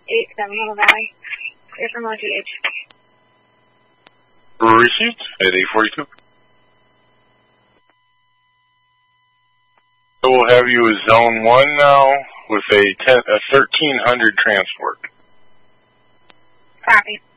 Hammer Valley. Clear from OTH. Received at 842. So we'll have you as Zone 1 now with a 1300 transport. Copy.